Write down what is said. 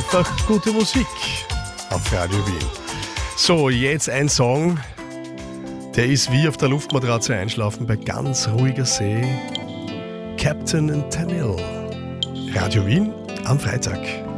einfach gute Musik auf Radio Wien. So, jetzt ein Song, der ist wie auf der Luftmatratze einschlafen bei ganz ruhiger See. Captain and Tennille. Radio Wien am Freitag.